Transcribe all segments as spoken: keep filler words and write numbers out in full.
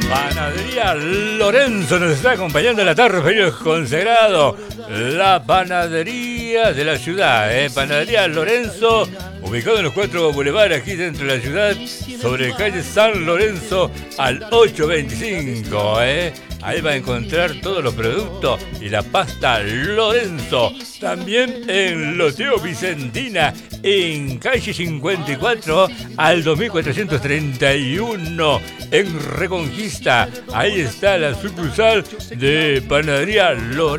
Panadería Lorenzo nos está acompañando en la tarde, feliz consagrado. La panadería de la ciudad, ¿eh? Panadería Lorenzo, ubicado en los cuatro bulevares aquí dentro de la ciudad, sobre calle San Lorenzo al ocho veinticinco, ¿eh? Ahí va a encontrar todos los productos y la pasta Lorenzo. También en Loteo Vicentina, en calle cincuenta y cuatro al dos mil cuatrocientos treinta y uno, en Reconquista. Ahí está la sucursal de Panadería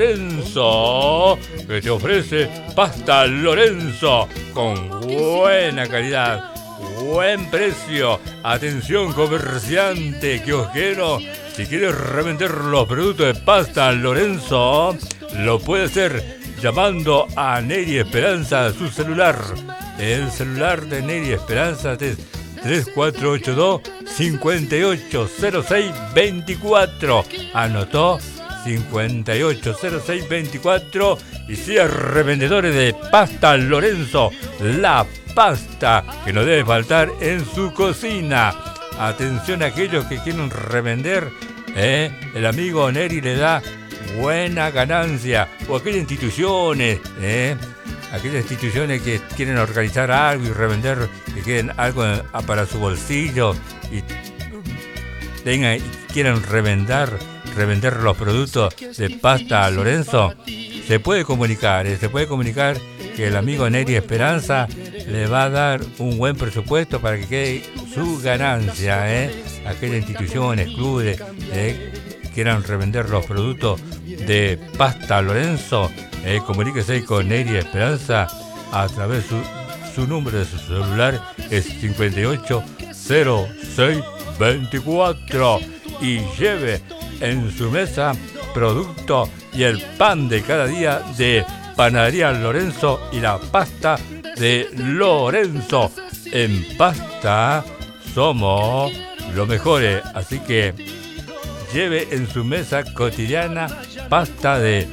Lorenzo, que te ofrece pasta Lorenzo con buena calidad, buen precio. Atención, comerciante, kiosquero, si quieres revender los productos de pasta Lorenzo, lo puede hacer llamando a Neri Esperanza a su celular. El celular de Neri Esperanza es tres cuatro ocho dos, cinco ocho cero seis dos cuatro. Anotó cinco ocho cero seis dos cuatro y sea revendedores de pasta Lorenzo, la pasta que no debe faltar en su cocina. Atención a aquellos que quieren revender, ¿eh? El amigo Neri le da buena ganancia. O aquellas instituciones, ¿eh? Aquellas instituciones que quieren organizar algo y revender, que quieren algo para su bolsillo y tengan, y quieran revender, revender los productos de pasta Lorenzo, se puede comunicar, ¿eh? Se puede comunicar que el amigo Neri Esperanza le va a dar un buen presupuesto para que quede su ganancia, ¿eh? Aquellas instituciones, clubes, ¿eh? quieran revender los productos de pasta Lorenzo, eh, comuníquese con Neri Esperanza a través de su, su número de su celular es cinco ocho cero seis dos cuatro y lleve en su mesa producto y el pan de cada día de Panadería Lorenzo y la pasta de Lorenzo. En pasta somos los mejores, así que lleve en su mesa cotidiana pasta de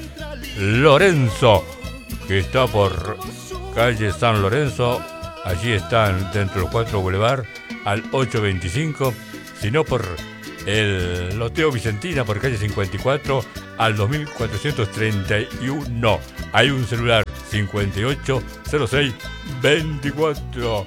Lorenzo, que está por calle San Lorenzo. Allí están dentro de los cuatro bulevar al ocho veinticinco, sino por el Loteo Vicentina por calle cincuenta y cuatro al dos mil cuatrocientos treinta y uno. Hay un celular cinco ocho cero seis dos cuatro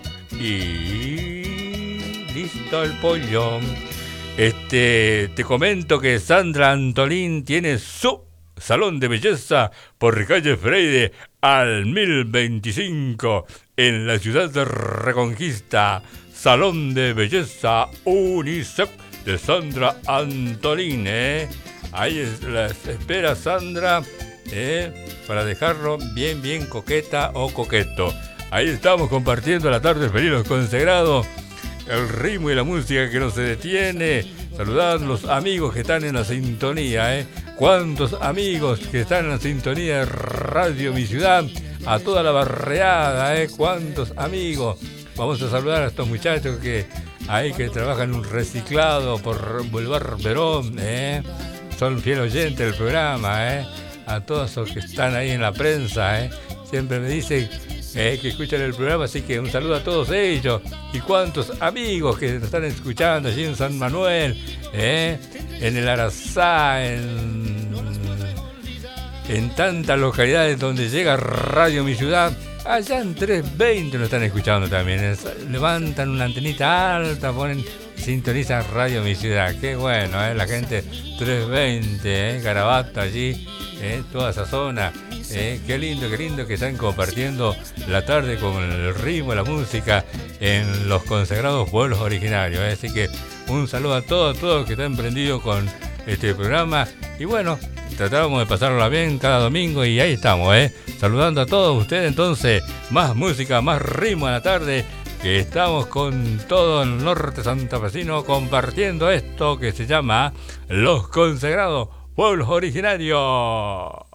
y listo el pollo. Este, te comento que Sandra Antolín tiene su salón de belleza por calle Freire al mil veinticinco en la ciudad de Reconquista. Salón de belleza unisex de Sandra Antolín, ¿eh? Ahí es, las espera Sandra, ¿eh? Para dejarlo bien, bien coqueta o coqueto. Ahí estamos compartiendo la tarde feliz los consagrados. El ritmo y la música que no se detiene. Saludar a los amigos que están en la sintonía, ¿eh? Cuántos amigos que están en la sintonía de Radio Mi Ciudad. A toda la barriada, ¿eh? Cuántos amigos. Vamos a saludar a estos muchachos que ahí que trabajan en un reciclado por Boulevard Perón, ¿eh? Son fiel oyentes del programa, ¿eh? A todos los que están ahí en la prensa, ¿eh? Siempre me dicen Eh, que escuchan el programa, así que un saludo a todos ellos y cuantos amigos que nos están escuchando allí en San Manuel, eh, en el Arazá, en, en tantas localidades donde llega Radio Mi Ciudad. Allá en trescientos veinte nos están escuchando también, es, levantan una antenita alta, ponen, sintonizan Radio Mi Ciudad. Qué bueno, eh, la gente trescientos veinte, eh, Garabato allí, eh, toda esa zona. Eh, qué lindo, qué lindo que están compartiendo la tarde con el ritmo, la música en los consagrados pueblos originarios. Eh. Así que un saludo a todos, a todos los que están prendidos con este programa. Y bueno, tratamos de pasarla bien cada domingo y ahí estamos, eh, saludando a todos ustedes. Entonces, más música, más ritmo a la tarde, que estamos con todo el norte santafesino compartiendo esto que se llama Los Consagrados Pueblos Originarios.